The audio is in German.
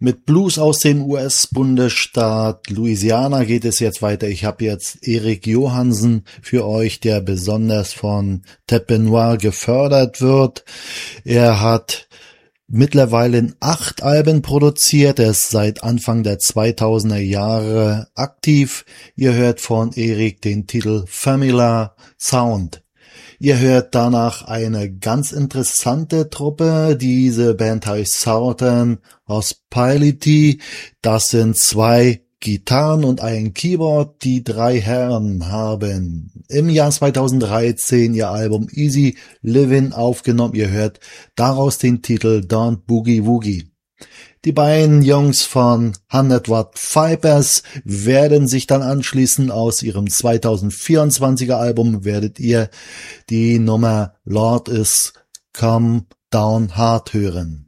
Mit Blues aus dem US-Bundesstaat Louisiana geht es jetzt weiter. Ich habe jetzt Erik Johansen für euch, der besonders von Tête Noire gefördert wird. Er hat mittlerweile 8 Alben produziert. Er ist seit Anfang der 2000er Jahre aktiv. Ihr hört von Erik den Titel Familiar Sound. Ihr hört danach eine ganz interessante Truppe. Diese Band heißt Southern Hospitality. Das sind 2 Gitarren und ein Keyboard. Die 3 Herren haben im Jahr 2013 ihr Album Easy Living aufgenommen. Ihr hört daraus den Titel Don't Boogie Woogie. Die beiden Jungs von 100 Watt Vipers werden sich dann anschließen. Aus ihrem 2024er Album werdet ihr die Nummer Lord is Come Down Hard hören.